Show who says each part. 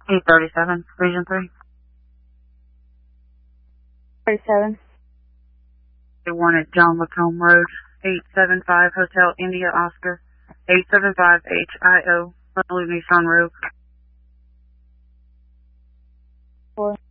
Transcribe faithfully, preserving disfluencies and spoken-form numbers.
Speaker 1: eight thirty-seven, Region three.
Speaker 2: thirty-seven.
Speaker 1: They wanted John Lacombe Road, eight seven five Hotel India Oscar, eight seven five H I O, Blue Nissan Rogue.
Speaker 2: four.